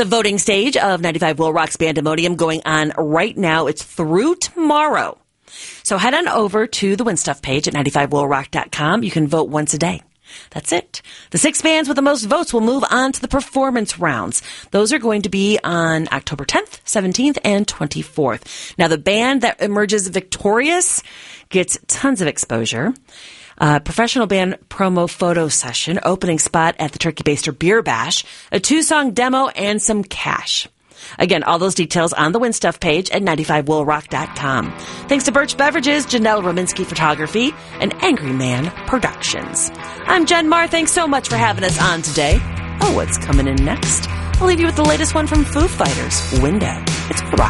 The voting stage of 95 Will Rock's Bandemonium going on right now. It's through tomorrow. So head on over to the Win Stuff page at 95willrock.com. You can vote once a day. That's it. The 6 bands with the most votes will move on to the performance rounds. Those are going to be on October 10th, 17th, and 24th. Now, the band that emerges victorious gets tons of exposure. Professional band promo photo session, opening spot at the Turkey Baster Beer Bash, a 2-song demo, and some cash. Again, all those details on the Win Stuff page at 95willrock.com. Thanks to Birch Beverages, Janelle Rominski Photography, and Angry Man Productions. I'm Jen Marr. Thanks so much for having us on today. Oh, what's coming in next? I'll leave you with the latest one from Foo Fighters, Window. It's rock.